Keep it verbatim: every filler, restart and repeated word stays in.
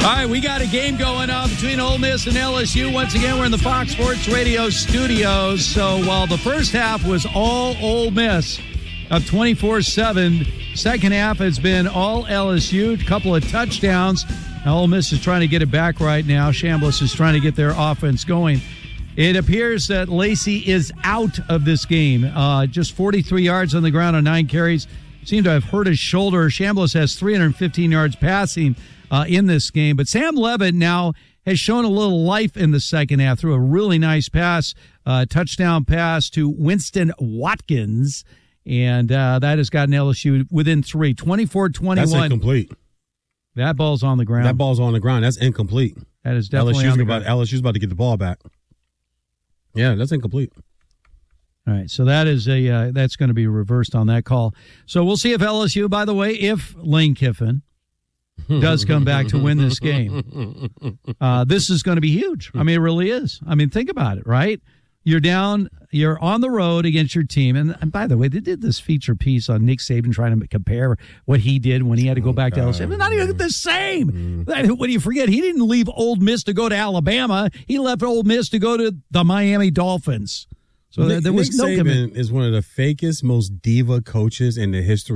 All right, we got a game going on between Ole Miss and L S U. Once again, we're in the Fox Sports Radio studios. So while the first half was all Ole Miss, up twenty-four seven, second half has been all L S U, a couple of touchdowns. Now, Ole Miss is trying to get it back right now. Chambliss is trying to get their offense going. It appears that Lacey is out of this game. Uh, just forty-three yards on the ground on nine carries. Seemed to have hurt his shoulder. Chambliss has three hundred fifteen yards passing uh, in this game. But Sam Levitt now has shown a little life in the second half through a really nice pass, uh, touchdown pass to Winston Watkins. And uh, that has gotten L S U within three, twenty-four twenty-one. That's incomplete. That ball's on the ground. That ball's on the ground. That's incomplete. That is definitely L S U's on the about, ground. L S U's about to get the ball back. Yeah, that's incomplete. All right, so that is a uh, that's going to be reversed on that call. So we'll see if L S U, by the way, if Lane Kiffin does come back to win this game. Uh, this is going to be huge. I mean, it really is. I mean, think about it, right? You're down, you're on the road against your team. And, and by the way, they did this feature piece on Nick Saban trying to compare what he did when he had to go back to L S U. It's not even the same. Mm-hmm. What do you forget? He didn't leave Ole Miss to go to Alabama. He left Ole Miss to go to the Miami Dolphins. So Nick, there was Nick no Saban commitment. is one of the fakest, most diva coaches in the history